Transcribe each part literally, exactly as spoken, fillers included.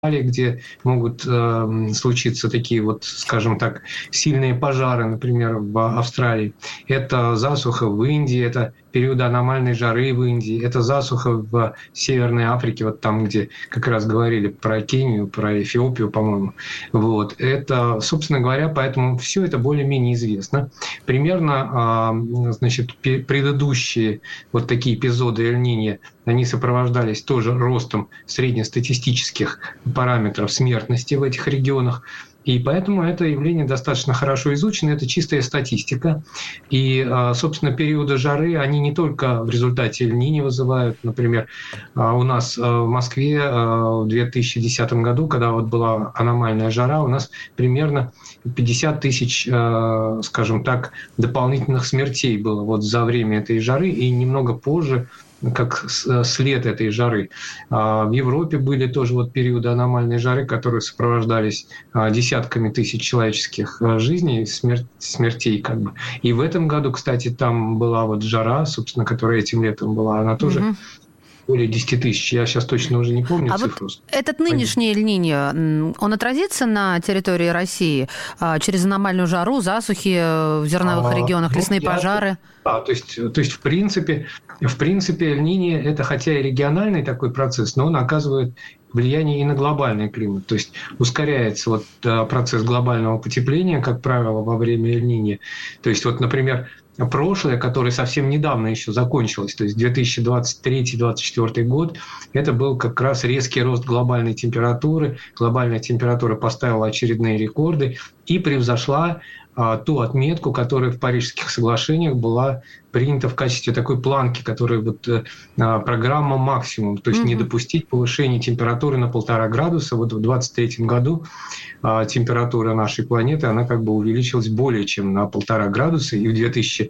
где могут э, случиться такие вот, скажем так, сильные пожары, например, в Австралии. Это засуха в Индии, это периоды аномальной жары в Индии, это засуха в Северной Африке, вот там, где как раз говорили про Кению, про Эфиопию, по-моему. Вот. Это, собственно говоря, поэтому все это более-менее известно. Примерно, э, значит, предыдущие вот такие эпизоды Эль-Ниньо, они сопровождались тоже ростом среднестатистических параметров смертности в этих регионах. И поэтому это явление достаточно хорошо изучено, это чистая статистика. И, собственно, периоды жары, они не только в результате Эль-Ниньо вызывают. Например, у нас в Москве в две тысячи десятом году, когда вот была аномальная жара, у нас примерно пятьдесят тысяч, скажем так, дополнительных смертей было вот за время этой жары, и немного позже, как след этой жары. В Европе были тоже вот периоды аномальной жары, которые сопровождались десятками тысяч человеческих жизней, смерть, смертей как бы. И в этом году, кстати, там была вот жара, собственно, которая этим летом была, она тоже mm-hmm. более десять тысяч. Я сейчас точно уже не помню а цифру. Вот этот нынешний Эль-Ниньо, он отразится на территории России через аномальную жару, засухи в зерновых а, регионах, лесные ну, пожары? Я... Да, то есть, то есть в принципе, в принципе Эль-Ниньо – это хотя и региональный такой процесс, но он оказывает влияние и на глобальный климат. То есть ускоряется вот процесс глобального потепления, как правило, во время Эль-Ниньо. То есть вот, например, прошлое, которое совсем недавно еще закончилось, то есть две тысячи двадцать третий - две тысячи двадцать четвёртый год, это был как раз резкий рост глобальной температуры. Глобальная температура поставила очередные рекорды и превзошла а, ту отметку, которая в Парижских соглашениях была принята в качестве такой планки, которая вот а, программа максимум, то есть mm-hmm. не допустить повышения температуры на полтора градуса. Вот в двадцать третьем году а, температура нашей планеты, она как бы увеличилась более чем на полтора градуса, и в две тысячи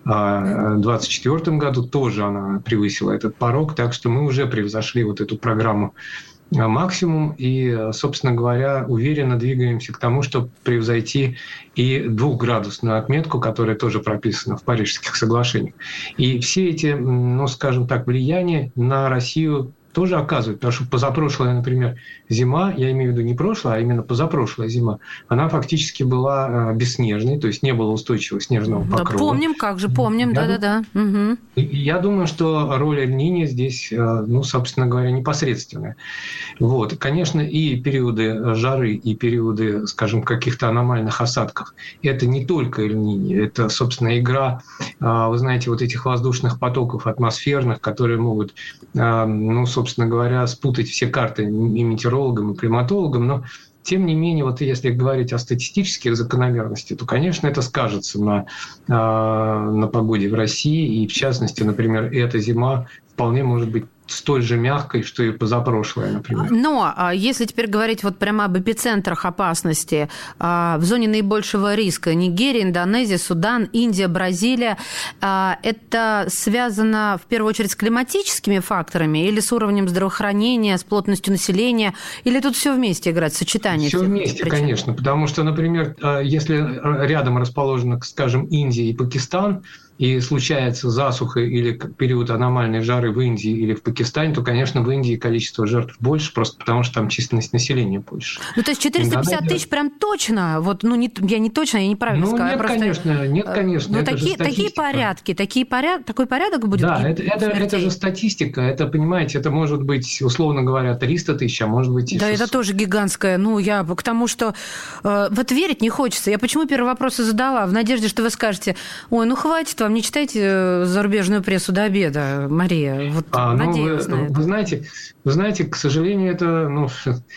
двадцать четвёртом году тоже она превысила этот порог, так что мы уже превзошли вот эту программу максимум и, собственно говоря, уверенно двигаемся к тому, чтобы превзойти и двухградусную отметку, которая тоже прописана в Парижских соглашениях. И все эти, ну, скажем так, влияния на Россию тоже оказывают, потому что позапрошлая, например, зима, я имею в виду не прошлая, а именно позапрошлая зима, она фактически была бесснежной, то есть не было устойчивого снежного покрова. Да, помним, как же, помним, да-да-да. Угу. Я думаю, что роль Эль-Ниньо здесь, ну, собственно говоря, непосредственная. Вот. Конечно, и периоды жары, и периоды, скажем, каких-то аномальных осадков, это не только Эль-Ниньо, это, собственно, игра, вы знаете, вот этих воздушных потоков атмосферных, которые могут, ну, собственно говоря, спутать все карты и метеорологам, и климатологам, но тем не менее, вот если говорить о статистических закономерностях, то, конечно, это скажется на, на погоде в России, и в частности, например, эта зима вполне может быть столь же мягкой, что и позапрошлая, например. Но если теперь говорить вот прямо об эпицентрах опасности, в зоне наибольшего риска Нигерия, Индонезия, Судан, Индия, Бразилия, это связано в первую очередь с климатическими факторами или с уровнем здравоохранения, с плотностью населения, или тут все вместе играть, сочетание? Все вместе, причин? Конечно, потому что, например, если рядом расположены, скажем, Индия и Пакистан, и случается засуха или период аномальной жары в Индии или в Пакистане, то, конечно, в Индии количество жертв больше, просто потому что там численность населения больше. Ну, то есть четыреста пятьдесят тысяч прям точно? Вот, ну, не, я не точно, я неправильно ну, сказала. Нет, просто... конечно, нет, конечно. Но такие, такие порядки, такие поряд... такой порядок будет? Да, это, это, это же статистика, это, понимаете, это может быть, условно говоря, триста тысяч, а может быть и да, шестьсот. Это тоже гигантское. Ну, я к тому, что э, вот верить не хочется. Я почему первый вопрос и задала? В надежде, что вы скажете, ой, ну, хватит вам, не читайте зарубежную прессу до обеда, Мария. Вот а, ну, надеюсь вы, на это. Вы знаете, вы знаете, к сожалению, это, ну,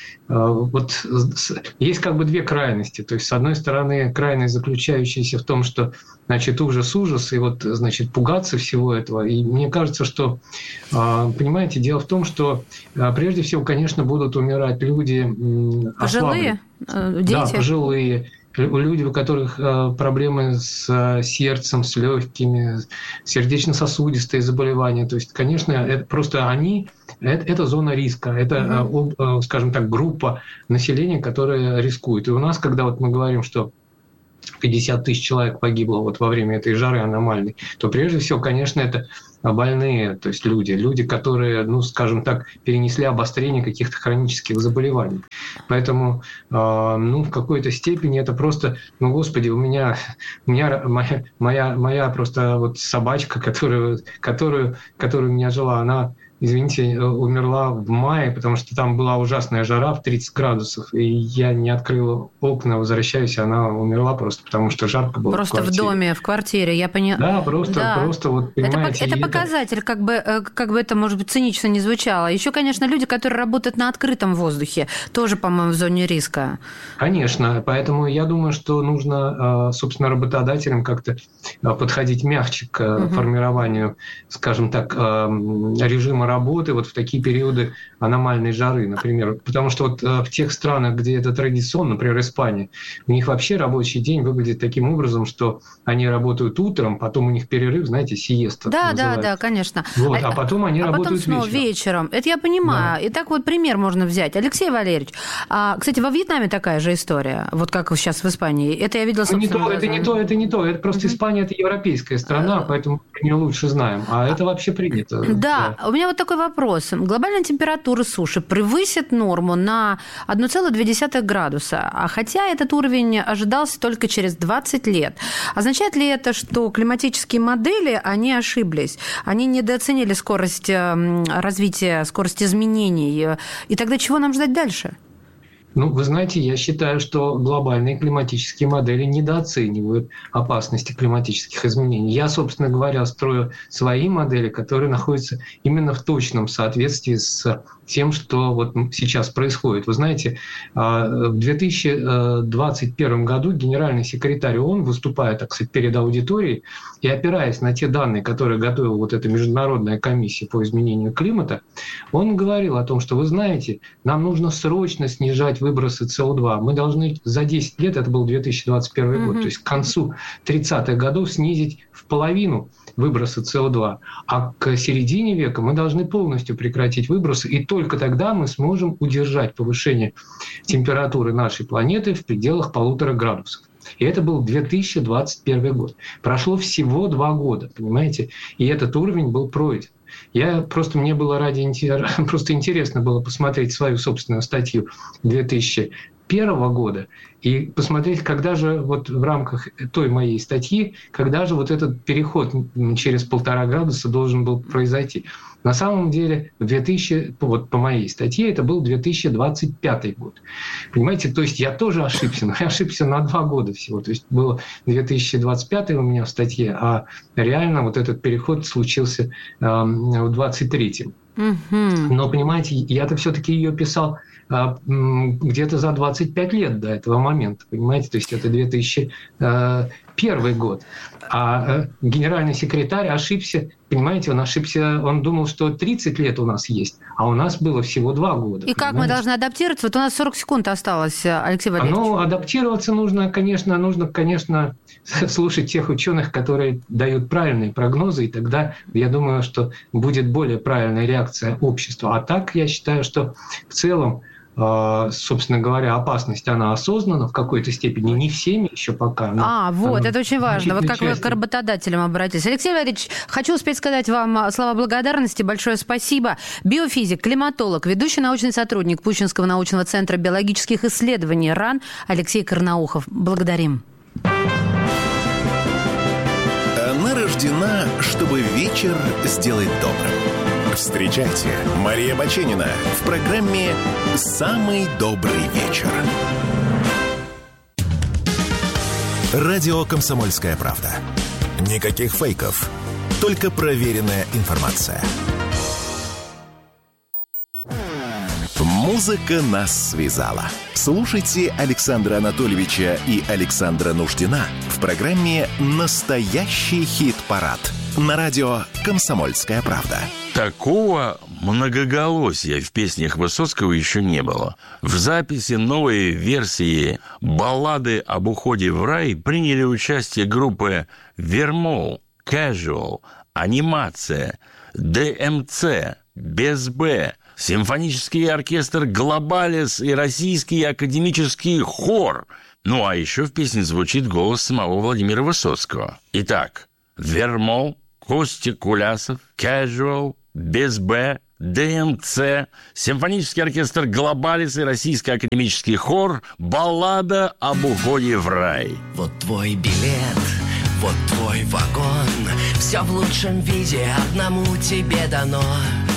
вот есть как бы две крайности. То есть, с одной стороны, крайность, заключающаяся в том, что, значит, ужас, ужас, и вот, значит, пугаться всего этого. И мне кажется, что, понимаете, дело в том, что прежде всего, конечно, будут умирать люди пожилые, дети, да, пожилые. Люди, у которых проблемы с сердцем, с легкими, сердечно-сосудистые заболевания. То есть, конечно, это просто они, это, это зона риска, это, mm-hmm. скажем так, группа населения, которая рискует. И у нас, когда вот мы говорим, что пятьдесят тысяч человек погибло вот во время этой жары аномальной, то прежде всего, конечно, это больные, то есть люди, люди, которые, ну, скажем так, перенесли обострение каких-то хронических заболеваний. Поэтому, э, ну, в какой-то степени это просто, ну, господи, у меня, у меня моя, моя, моя просто вот собачка, которую, которую, которая у меня жила, она, извините, умерла в мае, потому что там была ужасная жара в тридцать градусов, и я не открыл окна, возвращаюсь, она умерла просто потому, что жарко было. Просто в, в доме, в квартире, я поняла. Да, просто, да. просто вот, понимаете... Это, это показатель, как бы, как бы это, может быть, цинично не звучало. Еще, конечно, люди, которые работают на открытом воздухе, тоже, по-моему, в зоне риска. Конечно, поэтому я думаю, что нужно, собственно, работодателям как-то подходить мягче к угу. формированию, скажем так, режима работы вот в такие периоды аномальной жары, например. Потому что вот в тех странах, где это традиционно, например, Испания, у них вообще рабочий день выглядит таким образом, что они работают утром, потом у них перерыв, знаете, сиеста. Да, да, да, конечно. Вот, а, а потом они а работают потом снова вечером. вечером. Это я понимаю. Да. И так вот пример можно взять. Алексей Валерьевич, а, кстати, во Вьетнаме такая же история, вот как сейчас в Испании. Это я видела собственно. Ну, не то, это не то, это не то. Это просто uh-huh. Испания – это европейская страна, uh-huh. поэтому мы ее лучше знаем. А это вообще принято. Да, да. У меня вот такой вопрос. Глобальная температура суши превысит норму на одна целая две десятых градуса, а хотя этот уровень ожидался только через двадцать лет. Означает ли это, что климатические модели, они ошиблись? Они недооценили скорость развития, скорость изменений? И тогда чего нам ждать дальше? Ну, вы знаете, я считаю, что глобальные климатические модели недооценивают опасности климатических изменений. Я, собственно говоря, строю свои модели, которые находятся именно в точном соответствии с тем, что вот сейчас происходит. Вы знаете, в две тысячи двадцать первом году генеральный секретарь ООН, выступая, так сказать, перед аудиторией и опираясь на те данные, которые готовила вот эта международная комиссия по изменению климата, он говорил о том, что, вы знаете, нам нужно срочно снижать выбросы С О два. Мы должны за десять лет, это был две тысячи двадцать первый mm-hmm. год, то есть к концу тридцатых годов снизить в половину выбросы С О два. А к середине века мы должны полностью прекратить выбросы, и только тогда мы сможем удержать повышение температуры нашей планеты в пределах полутора градусов. И это был две тысячи двадцать первый год. Прошло всего два года, понимаете? И этот уровень был пройден. Я просто, мне было ради просто интересно было посмотреть свою собственную статью две тысячи первого года и посмотреть, когда же вот в рамках той моей статьи, когда же вот этот переход через полтора градуса должен был произойти. На самом деле, в две тысячи, вот по моей статье, это был две тысячи двадцать пятый год. Понимаете, то есть я тоже ошибся, но я ошибся на два года всего. То есть было две тысячи двадцать пятый у меня в статье, а реально вот этот переход случился э, в двадцать третьем. Mm-hmm. Но, понимаете, я-то все-таки ее писал э, где-то за двадцать пять лет до этого момента, понимаете, то есть это две тысячи первый год. А генеральный секретарь ошибся, понимаете, он ошибся, он думал, что тридцать лет у нас есть, а у нас было всего два года. И понимаете? Как мы должны адаптироваться? Вот у нас сорок секунд осталось, Алексей Валерьевич. Ну, адаптироваться нужно, конечно, нужно, конечно, слушать тех ученых, которые дают правильные прогнозы, и тогда, я думаю, что будет более правильная реакция общества. А так, я считаю, что в целом, собственно говоря, опасность, она осознана в какой-то степени, не всеми еще пока. А, вот, это очень важно. Вот как частью. Вы к работодателям обратились. Алексей Валерьевич, хочу успеть сказать вам слова благодарности. Большое спасибо. Биофизик, климатолог, ведущий научный сотрудник Пущинского научного центра биологических исследований РАН Алексей Карнаухов. Благодарим. Она рождена, чтобы вечер сделать добрым. Встречайте, Мария Баченина в программе «Самый добрый вечер». Радио «Комсомольская правда». Никаких фейков, только проверенная информация. Музыка нас связала. Слушайте Александра Анатольевича и Александра Нуждина в программе «Настоящий хит-парад» на радио «Комсомольская правда». Такого многоголосия в песнях Высоцкого еще не было. В записи новой версии баллады об уходе в рай приняли участие группы Вермол, Casual, Анимация, ДМЦ, Без Б, симфонический оркестр «Глобалис» и российский академический хор. Ну, а еще в песне звучит голос самого Владимира Высоцкого. Итак, Вермо, Костя Кулясов, Casual, Без Б, ДМЦ, симфонический оркестр «Глобалис» и российский академический хор «Баллада об уходе в рай». Вот твой билет, вот твой вагон, все в лучшем виде одному тебе дано.